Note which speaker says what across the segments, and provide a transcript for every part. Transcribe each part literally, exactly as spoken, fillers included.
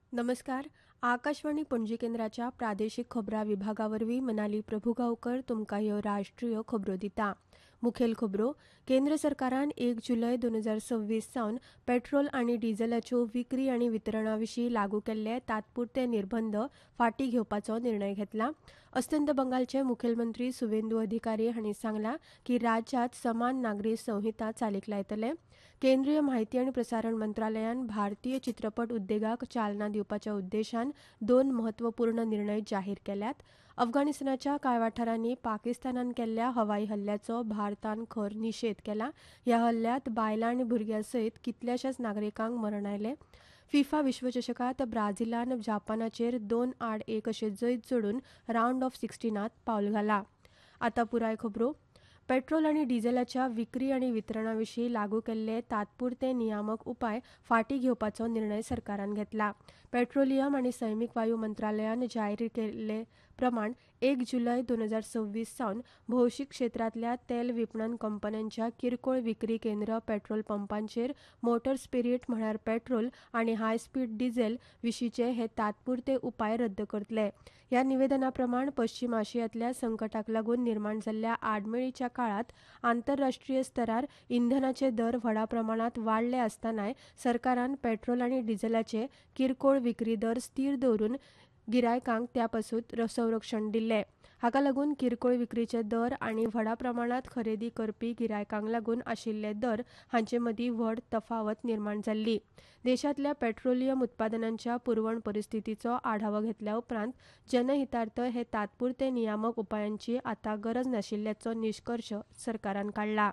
Speaker 1: नमस्कार. आकाशवाणी पणजी केंद्राच्या प्रादेशीक खबरां विभागावरवीं मनाली प्रभुगांवकर तुमकां ह्यो राष्ट्रीय खबरो दिता. मुखेल खबरो. केंद्र सरकारान एक जुलय दोन हजार सव्वीस सावन पेट्रोल आनी डिझेलाच्यो विक्री आनी वितरणा विशीं लागू केल्ले तात्पुरते निर्बंध फाटीं घेवपाचो निर्णय घेतला. अस्तंत बंगालचे मुखेलमंत्री सुवेंदू अधिकारी हांणी सांगलां की राज्यांत समान नागरी संहिता चालीक लायतले. केंद्रीय म्हायती आनी प्रसारण मंत्रालयान भारतीय चित्रपट उद्देगाक चालना दिवपाच्या उद्देशान दोन म्हत्वपूर्ण निर्णय जाहीर केल्यात. अफगाणिस्तानाच्या कांय वाठारांनी पाकिस्तानान केल्ल्या हवाई हल्ल्याचो भारतान खर निशेध केला. ह्या हल्ल्यांत बायलां आनी भुरग्यां सयत कितल्याशाच नागरिकांक मरण आयलें. फिफा विश्वचषकात ब्राझीलान जपानाचेर दोन आड एक अशें जैत जोडून रावंड ऑफ सिक्स्टीनात पावल घालां. आतां पुराय खबरो. पेट्रोल आनी डिझेलाच्या विक्री आनी वितरणा विशीं लागू केल्ले तात्पुरते नियामक उपाय फाटीं घेवपाचो निर्णय सरकारान घेतला. पेट्रोलियम आनी सैमीक वायू मंत्रालयान जाहीर केल्ले प्रमाण एक जुलय दोन हजार सव्वीस सावन भौशीक क्षेत्रांतल्या तेल विपणन कंपन्यांच्या किरकोळ विक्री केंद्र पेट्रोल पंपांचेर मोटर स्पिरीट म्हळ्यार पेट्रोल आनी हाय स्पीड डिझेल विशींचे हे तात्पुरते उपाय रद्द करतले. ह्या निवेदना प्रमाण पश्चीम आशियांतल्या संकटाक लागून निर्माण जाल्ल्या आडमेळीच्या काळात आंतरराष्ट्रीय स्तरार इंधनाचे दर व्हडा प्रमाणात वाडले आसतनाय सरकारान पेट्रोल आनी डिझेलाचे किरकोळ विक्री दर स्थिर दवरून गिरायकांक त्यापासून संरक्षण दिल्ले. हाका लागून किरकोळ विक्रीचे दर आनी व्हडा प्रमाणात खरेदी करपी गिरायकांक लागून आशिल्ले दर हांचे मदीं व्हड तफावत निर्माण जाल्ली. देशांतल्या पेट्रोलियम उत्पादनांच्या पुरवण परिस्थितीचो आढावो घेतल्या उपरांत जनहितार्थ हे तात्पुरते नियामक उपायांची आतां गरज नाशिल्ल्याचो निश्कर्श सरकारान काडला.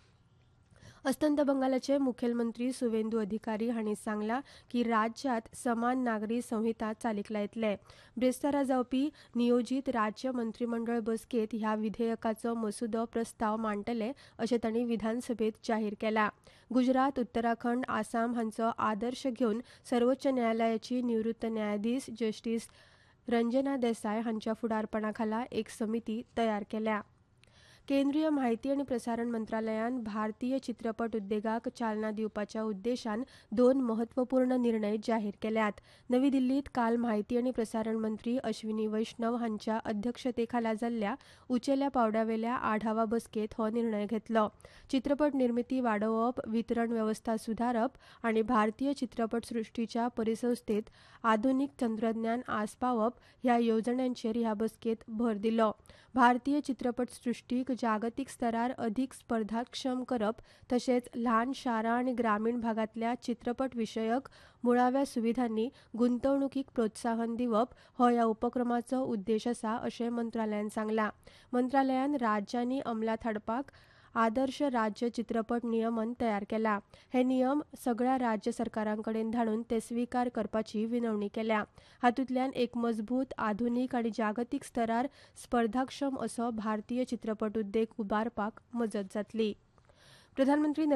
Speaker 1: अस्तंत बंगालाचे मुखेलमंत्री सुवेंदू अधिकारी हांणी सांगलां की राज्यांत समान नागरी संहिता चालीक लायतले. ब्रेस्तारा जावपी नियोजीत राज्य मंत्रीमंडळ बसकेंत ह्या विधेयकाचो मसुदो प्रस्ताव मांडटले अशें तांणी विधानसभेत जाहीर केलां. गुजरात, उत्तराखंड, आसाम हांचो आदर्श घेवन सर्वोच्च न्यायालयाची निवृत्त न्यायाधीश जस्टीस रंजना देसाय हांच्या फुडारपणाखाला एक समिती तयार केल्या. केंद्रीय म्हायती आनी प्रसारण मंत्रालयान भारतीय चित्रपट उद्देगाक चालना दिवपाच्या उद्देशान दोन म्हत्वपूर्ण निर्णय जाहीर केल्यात. नवी दिल्लीत काल म्हायती आनी प्रसारण मंत्री अश्विनी वैष्णव हांच्या अध्यक्षतेखाला जाल्ल्या उंचेल्या पांवड्यावेल्या आढावा बसकेंत हो निर्णय घेतलो. चित्रपट निर्मिती वाडोवप, वितरण वेवस्था सुदारप आनी भारतीय चित्रपट सृश्टीच्या परिसंस्थेत आधुनीक तंत्रज्ञान आस्पावप ह्या येवजण्यांचेर ह्या बसकेंत भर दिलो. भारतीय चित्रपट सृश्टीक जागतीक स्तरार अदीक स्पर्धाक्षम करप तशेंच ल्हान शारां आनी ग्रामीण भागांतल्या चित्रपट विशयक मुळाव्या सुविधांनी गुंतवणुकीक प्रोत्साहन दिवप हो ह्या उपक्रमाचो उद्देश आसा अशें मंत्रालयान सांगलां. मंत्रालयान राज्यांनी अंमलांत हाडपाक आदर्श राज्य चित्रपट नियमन तयार केला. हे नियम सगळ्या राज्य सरकारांकडेन धाडून ते स्विकार करपाची विनवणी केल्या. हातूंतल्यान एक मजबूत, आधुनीक आनी जागतीक स्तरार स्पर्धाक्षम असो भारतीय चित्रपट उद्देग उबारपाक मजत जातली. प्रधानमंत्री